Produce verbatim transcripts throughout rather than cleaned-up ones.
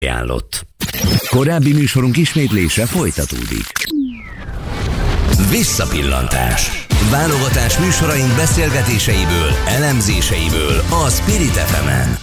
ajánlott. Korábbi műsorunk ismétlése folytatódik. Visszapillantás. Válogatás műsoraink beszélgetéseiből, elemzéseiből a Spirit ef emen.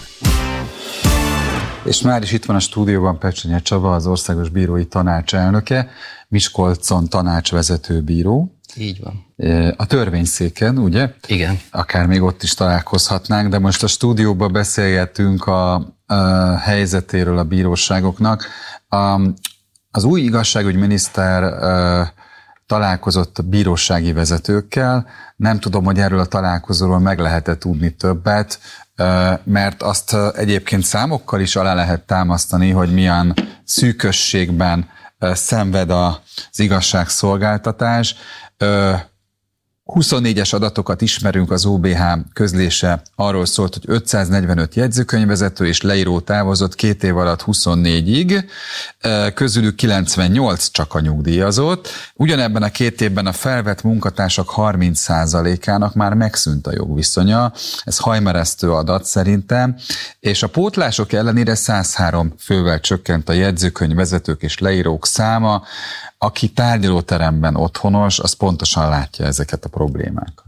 És már is itt van a stúdióban Pecsenye Csaba, az Országos Bírói Tanács elnöke, Miskolcon tanácsvezető bíró. Így van. A törvényszéken, ugye? Igen. Akár még ott is találkozhatnánk, de most a stúdióban beszélgetünk a, a helyzetéről a bíróságoknak. A, az új igazságügyminiszter a, találkozott a bírósági vezetőkkel. Nem tudom, hogy erről a találkozóról meg lehet tudni többet, mert azt egyébként számokkal is alá lehet támasztani, hogy milyen szűkösségben szenved az igazságszolgáltatás. huszonnégyes adatokat ismerünk, az o bé há közlése arról szólt, hogy ötszáznegyvenöt jegyzőkönyvvezető és leíró távozott két év alatt huszonnégyig, közülük kilencvennyolc csak a nyugdíjazott. Ugyanebben a két évben a felvett munkatársak harminc százalékának már megszűnt a jogviszonya, ez hajmeresztő adat szerintem, és a pótlások ellenére száz három fővel csökkent a jegyzőkönyvvezetők és leírók száma. Aki tárgyalóteremben otthonos, az pontosan látja ezeket a problémákat.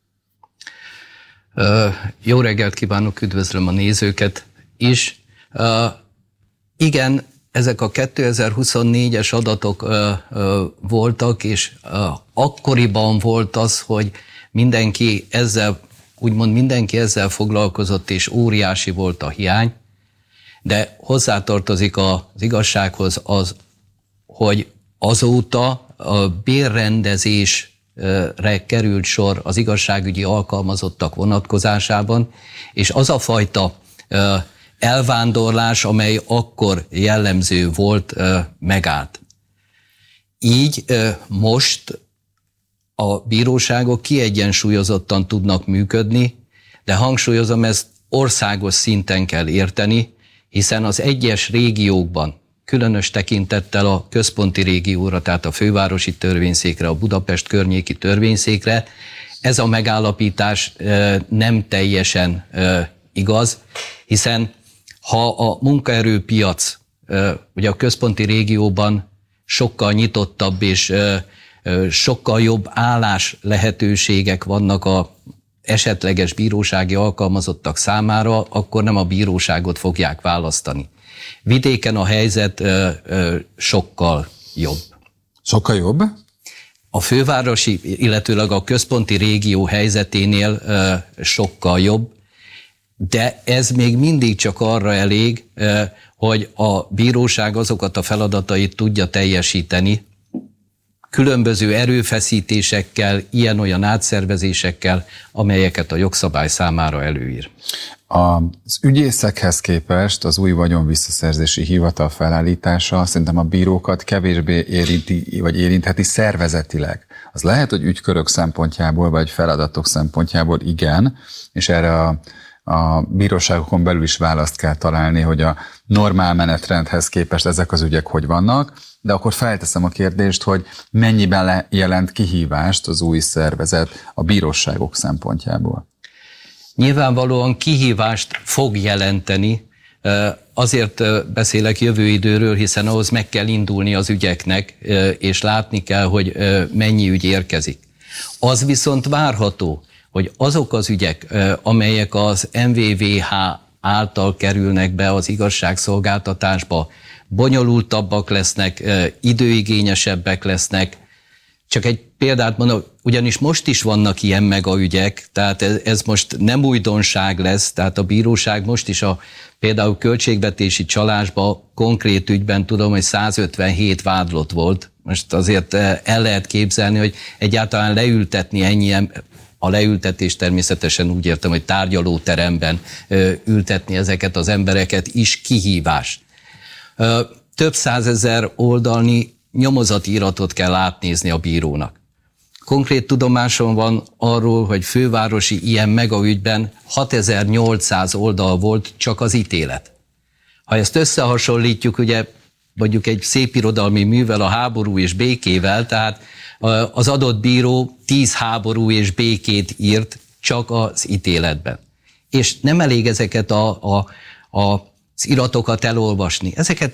Uh, jó reggelt kívánok, üdvözlöm a nézőket is. Uh, igen, ezek a kétezer-huszonnégyes adatok uh, uh, voltak, és uh, akkoriban volt az, hogy mindenki ezzel, úgymond mindenki ezzel foglalkozott, és óriási volt a hiány, de hozzátartozik az igazsághoz az, hogy azóta a bérrendezésre került sor az igazságügyi alkalmazottak vonatkozásában, és az a fajta elvándorlás, amely akkor jellemző volt, megállt. Így most a bíróságok kiegyensúlyozottan tudnak működni, de hangsúlyozom, ezt országos szinten kell érteni, hiszen az egyes régiókban, különös tekintettel a központi régióra, tehát a fővárosi törvényszékre, a Budapest környéki törvényszékre, ez a megállapítás nem teljesen igaz, hiszen ha a munkaerőpiac ugye a központi régióban sokkal nyitottabb és sokkal jobb állás lehetőségek vannak a esetleges bírósági alkalmazottak számára, akkor nem a bíróságot fogják választani. Vidéken a helyzet ö, ö, sokkal jobb. Sokkal jobb? A fővárosi, illetőleg a központi régió helyzeténél ö, sokkal jobb, de ez még mindig csak arra elég, ö, hogy a bíróság azokat a feladatait tudja teljesíteni, különböző erőfeszítésekkel, ilyen-olyan átszervezésekkel, amelyeket a jogszabály számára előír. Az ügyészekhez képest az új vagyonvisszaszerzési hivatal felállítása szerintem a bírókat kevésbé érinti, vagy érintheti szervezetileg. Az lehet, hogy ügykörök szempontjából, vagy feladatok szempontjából igen, és erre a, a bíróságokon belül is választ kell találni, hogy a normál menetrendhez képest ezek az ügyek hogy vannak, de akkor felteszem a kérdést, hogy mennyiben jelent kihívást az új szervezet a bíróságok szempontjából? Nyilvánvalóan kihívást fog jelenteni, azért beszélek jövő időről, hiszen ahhoz meg kell indulni az ügyeknek, és látni kell, hogy mennyi ügy érkezik. Az viszont várható, hogy azok az ügyek, amelyek az em vé vé há által kerülnek be az igazságszolgáltatásba, bonyolultabbak lesznek, időigényesebbek lesznek. Csak egy példát mondom, ugyanis most is vannak ilyen megaügyek, tehát ez, ez most nem újdonság lesz, tehát a bíróság most is a például költségvetési csalásba konkrét ügyben tudom, hogy százötvenhét vádlott volt. Most azért el lehet képzelni, hogy egyáltalán leültetni ennyien, a leültetés természetesen úgy értem, hogy tárgyalóteremben ültetni ezeket az embereket is kihívás. Több százezer oldalnyi nyomozati iratot kell átnézni a bírónak. Konkrét tudomásom van arról, hogy fővárosi ilyen megaügyben hatezer-nyolcszáz oldal volt csak az ítélet. Ha ezt összehasonlítjuk, ugye mondjuk egy szépirodalmi művel, a Háború és békével, tehát az adott bíró tíz háború és békét írt csak az ítéletben. És nem elég ezeket a, a, a az iratokat elolvasni. Ezeket